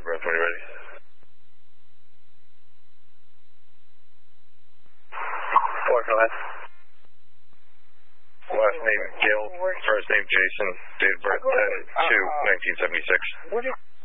breath when you're ready. Last name Gil, first name Jason, date of birth 10/2/1976.